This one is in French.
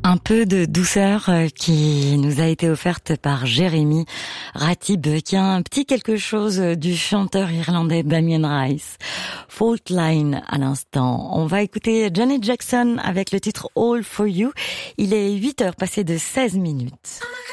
Un peu de douceur qui nous a été offerte par Jérémy Ratib, qui a un petit quelque chose du chanteur irlandais Damien Rice. Fault Line à l'instant. On va écouter Janet Jackson avec le titre All For You. Il est 8h passé de 16 minutes.